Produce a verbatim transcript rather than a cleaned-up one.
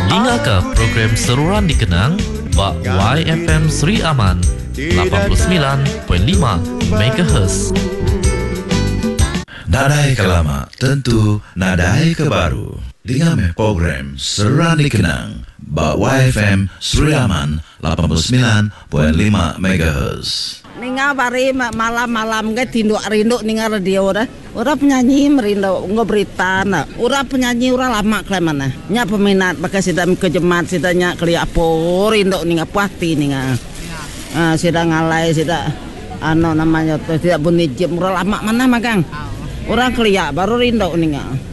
Dengarkah program seruan dikenang Bak Y F M Sri Aman lapan puluh sembilan perpuluhan lima megahertz. Nadai ke lama tentu nadai ke baru. Dengan program seruan dikenang Bak Y F M Sri Aman lapan puluh sembilan perpuluhan lima megahertz. Ninga bari malam-malam ke tinduk rindu ninga radio dah. Orang penyanyi merindu ngobrita na. Orang penyanyi orang lama ke mana? Nya peminat pakai sidang kejemat sidanya keliak po rindu ninga puati ninga. Ah sidang ngalai sidang ano namanya tu tidak bunyi jam orang lama mana magang. Orang keliak baru rindu ninga.